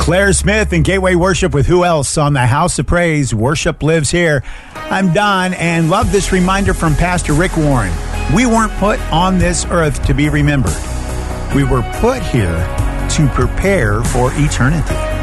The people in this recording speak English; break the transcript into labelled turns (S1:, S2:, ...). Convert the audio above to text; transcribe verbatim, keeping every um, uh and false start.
S1: Claire Smith and Gateway Worship with who else on the House of Praise? Worship lives here. I'm Don, and love this reminder from Pastor Rick Warren. We weren't put on this earth to be remembered. We were put here to prepare for eternity.